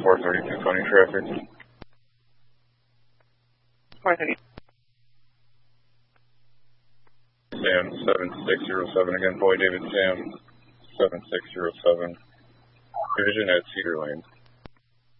43220 traffic. 430. Sam 7607 again, Boy David Sam 7607. Division at Cedar Lane.